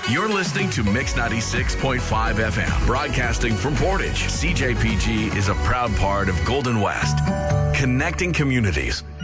You're listening to Mix 96.5 FM, broadcasting from Portage. CJPG is a proud part of Golden West, connecting communities